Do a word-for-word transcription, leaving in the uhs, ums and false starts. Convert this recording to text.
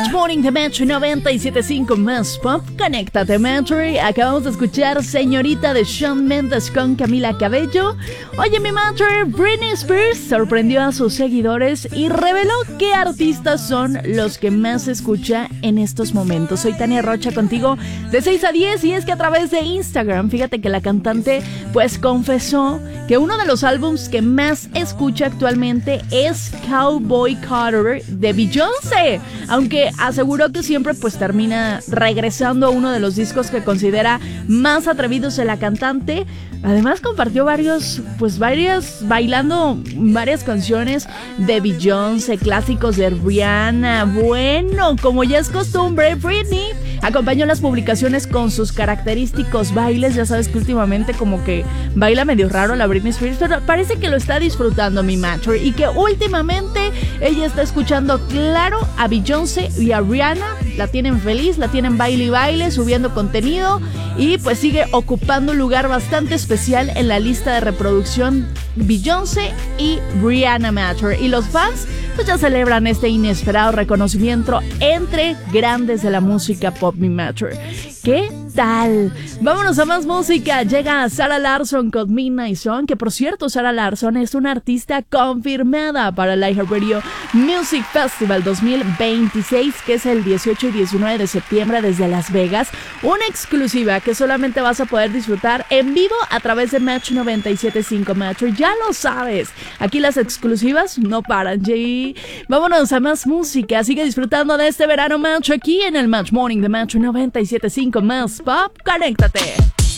Match Morning de Metro noventa y siete punto cinco Más Pop. Conéctate, Metro. Acabamos de escuchar Señorita de Shawn Mendes con Camila Cabello. Oye, mi Metro, Britney Spears sorprendió a sus seguidores y reveló qué artistas son los que más se escucha en estos momentos. Soy Tania Rocha contigo de seis a diez, y es que a través de Instagram, fíjate que la cantante pues confesó que uno de los álbums que más escucha actualmente es Cowboy Carter de Beyoncé, aunque aseguró que siempre pues termina regresando a uno de los discos que considera más atrevidos de la cantante. Además compartió varios, pues varias, bailando varias canciones de Beyoncé, clásicos de Rihanna. Bueno, como ya es costumbre, Britney acompañó las publicaciones con sus característicos bailes. Ya sabes que últimamente como que baila medio raro la Britney Spears, pero parece que lo está disfrutando, mi macho, y que últimamente ella está escuchando claro a Beyoncé y a Rihanna. La tienen feliz, la tienen baile y baile, subiendo contenido, y pues sigue ocupando un lugar bastante especial en la lista de reproducción Beyoncé y Rihanna Matter. Y los fans pues ya celebran este inesperado reconocimiento entre grandes de la música pop, mi Matter. ¿Qué tal? Vámonos a más música. Llega Sarah Larsson con Midnight Song, que por cierto, Sarah Larsson es una artista confirmada para el iHeartRadio Music Festival dos mil veintiséis, que es el dieciocho y diecinueve de septiembre desde Las Vegas. Una exclusiva que solamente vas a poder disfrutar en vivo a través de Match noventa y siete punto cinco Metro. Ya lo sabes, aquí las exclusivas no paran. Y vámonos a más música. Sigue disfrutando de este verano, Match, aquí en el Match Morning de Match noventa y siete punto cinco Más Pop. Conéctate.